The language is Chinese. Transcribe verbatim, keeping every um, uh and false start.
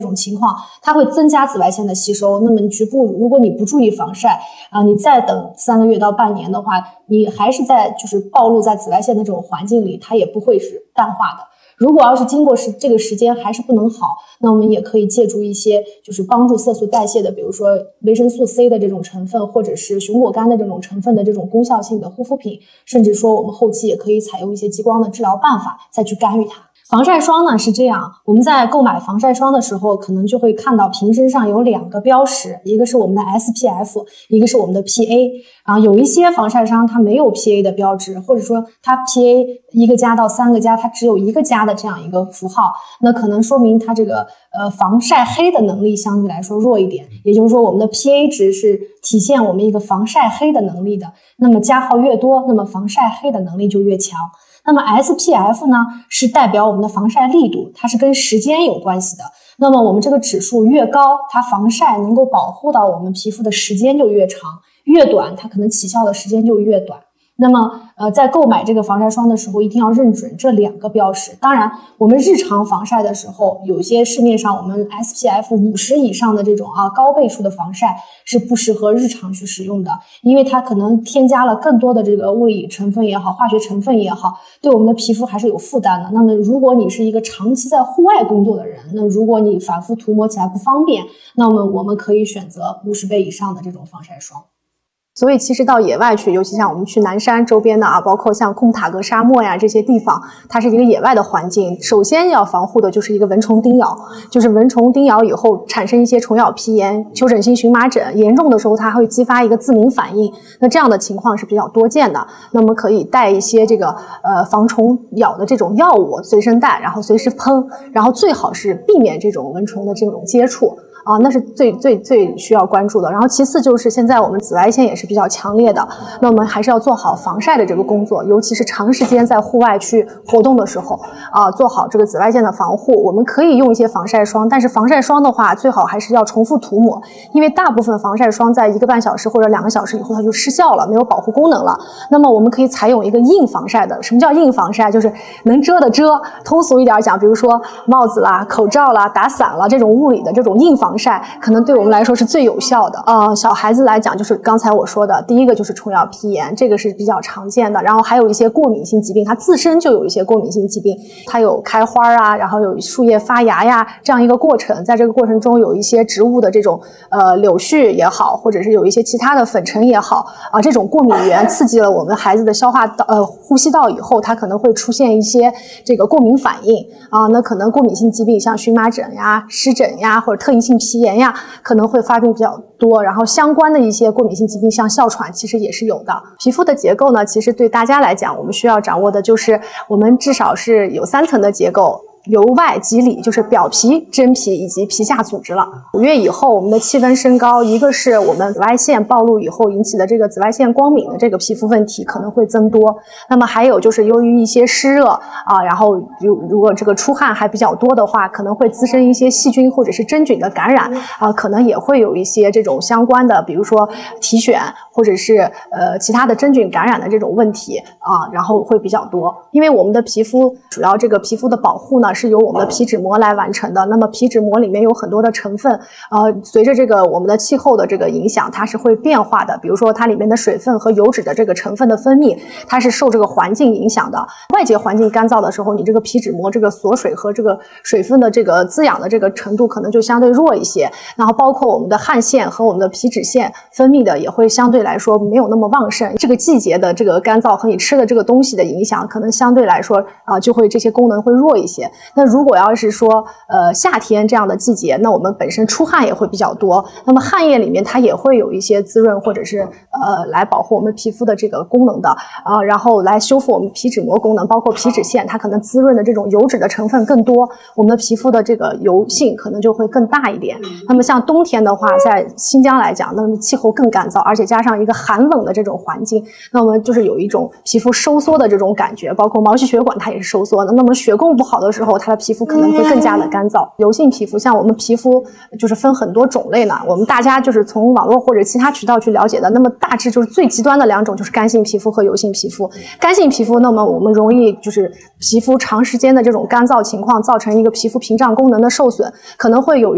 这种情况，它会增加紫外线的吸收。那么你局部如果你不注意防晒啊，你再等三个月到半年的话，你还是在就是暴露在紫外线的这种环境里，它也不会是淡化的。如果要是经过是这个时间还是不能好，那我们也可以借助一些就是帮助色素代谢的，比如说维生素 C 的这种成分，或者是熊果苷的这种成分的这种功效性的护肤品，甚至说我们后期也可以采用一些激光的治疗办法再去干预它。防晒霜呢是这样，我们在购买防晒霜的时候，可能就会看到瓶身上有两个标识，一个是我们的 S P F， 一个是我们的 P A。啊，有一些防晒霜它没有 P A 的标志，或者说它 P A 一个加到三个加，它只有一个加的这样一个符号，那可能说明它这个呃防晒黑的能力相对来说弱一点。也就是说，我们的 P A 值是体现我们一个防晒黑的能力的，那么加号越多，那么防晒黑的能力就越强。那么 S P F 呢，是代表我们的防晒力度，它是跟时间有关系的。那么我们这个指数越高，它防晒能够保护到我们皮肤的时间就越长，越短它可能起效的时间就越短。那么呃，在购买这个防晒霜的时候，一定要认准这两个标识。当然，我们日常防晒的时候，有些市面上我们 S P F 五十以上的这种啊高倍数的防晒是不适合日常去使用的，因为它可能添加了更多的这个物理成分也好，化学成分也好，对我们的皮肤还是有负担的。那么如果你是一个长期在户外工作的人，那如果你反复涂抹起来不方便，那么我们可以选择五十倍以上的这种防晒霜。 所以其实到野外去，尤其像我们去南山周边的啊，包括像库塔格沙漠呀这些地方，它是一个野外的环境。首先要防护的就是一个蚊虫叮咬，就是蚊虫叮咬以后产生一些虫咬皮炎、丘疹性荨麻疹，严重的时候它会激发一个自敏反应。那这样的情况是比较多见的。那么可以带一些这个呃防虫咬的这种药物随身带，然后随时喷，然后最好是避免这种蚊虫的这种接触。啊，那是最最最需要关注的。然后其次就是现在我们紫外线也是比较强烈的，那我们还是要做好防晒的这个工作，尤其是长时间在户外去活动的时候啊，做好这个紫外线的防护。我们可以用一些防晒霜，但是防晒霜的话最好还是要重复涂抹，因为大部分防晒霜在一个半小时或者两个小时以后它就失效了，没有保护功能了。那么我们可以采用一个硬防晒的。什么叫硬防晒？就是能遮的遮，通俗一点讲，比如说帽子啦、口罩啦、打伞啦，这种物理的这种硬防晒可能对我们来说是最有效的。呃，小孩子来讲，就是刚才我说的第一个就是虫咬皮炎，这个是比较常见的。然后还有一些过敏性疾病，它自身就有一些过敏性疾病，它有开花啊，然后有树叶发芽呀这样一个过程。在这个过程中有一些植物的这种呃柳絮也好，或者是有一些其他的粉尘也好啊，这种过敏源刺激了我们孩子的消化道呃呼吸道以后，它可能会出现一些这个过敏反应啊。那可能过敏性疾病像荨麻疹呀、湿疹呀或者特异性皮炎呀可能会发病比较多，然后相关的一些过敏性疾病像哮喘其实也是有的。皮肤的结构呢，其实对大家来讲我们需要掌握的就是我们至少是有三层的结构，由外及里，就是表皮、真皮以及皮下组织了。五月以后，我们的气温升高，一个是我们紫外线暴露以后引起的这个紫外线光敏的这个皮肤问题可能会增多。那么还有就是由于一些湿热啊，然后如如果这个出汗还比较多的话，可能会滋生一些细菌或者是真菌的感染啊，可能也会有一些这种相关的，比如说体癣或者是呃其他的真菌感染的这种问题啊，然后会比较多。因为我们的皮肤主要这个皮肤的保护呢，是由我们的皮脂膜来完成的。那么皮脂膜里面有很多的成分，呃，随着这个我们的气候的这个影响，它是会变化的。比如说它里面的水分和油脂的这个成分的分泌，它是受这个环境影响的。外界环境干燥的时候，你这个皮脂膜这个锁水和这个水分的这个滋养的这个程度可能就相对弱一些。然后包括我们的汗腺和我们的皮脂腺分泌的也会相对来说没有那么旺盛。这个季节的这个干燥和你吃的这个东西的影响，可能相对来说啊、呃、就会这些功能会弱一些。那如果要是说呃夏天这样的季节，那我们本身出汗也会比较多，那么汗液里面它也会有一些滋润或者是呃来保护我们皮肤的这个功能的啊、呃，然后来修复我们皮脂膜功能，包括皮脂腺，它可能滋润的这种油脂的成分更多，我们的皮肤的这个油性可能就会更大一点。那么像冬天的话，在新疆来讲，那么气候更干燥，而且加上一个寒冷的这种环境，那我们就是有一种皮肤收缩的这种感觉，包括毛细血管它也是收缩的。那么血供不好的时候，它的皮肤可能会更加的干燥。油性皮肤，像我们皮肤就是分很多种类呢，我们大家就是从网络或者其他渠道去了解的，那么大致就是最极端的两种就是干性皮肤和油性皮肤。干性皮肤，那么我们容易就是皮肤长时间的这种干燥情况造成一个皮肤屏障功能的受损，可能会有